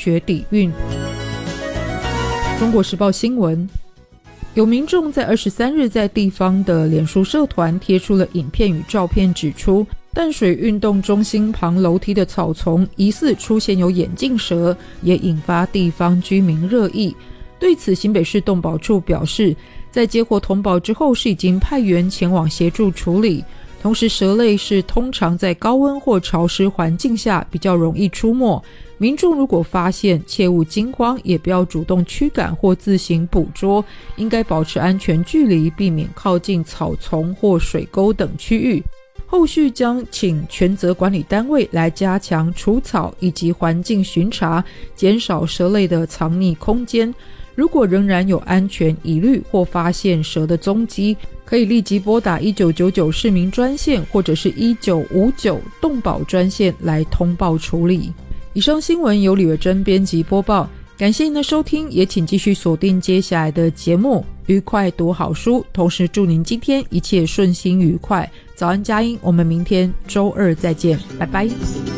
学底蕴。中国时报新闻，有民众在23日在地方的脸书社团贴出了影片与照片，指出淡水运动中心旁楼梯的草丛疑似出现有眼镜蛇，也引发地方居民热议。对此，新北市动保处表示，在接获通报之后，是已经派员前往协助处理。同时，蛇类是通常在高温或潮湿环境下比较容易出没，民众如果发现，切勿惊慌，也不要主动驱赶或自行捕捉，应该保持安全距离，避免靠近草丛或水沟等区域。后续将请权责管理单位来加强除草以及环境巡查，减少蛇类的藏匿空间。如果仍然有安全疑虑或发现蛇的踪迹，可以立即拨打1999市民专线或者是1959动保专线来通报处理。以上新闻由李伟珍编辑播报，感谢您的收听，也请继续锁定接下来的节目，愉快读好书，同时祝您今天一切顺心愉快。早安佳音，我们明天周二再见，拜拜。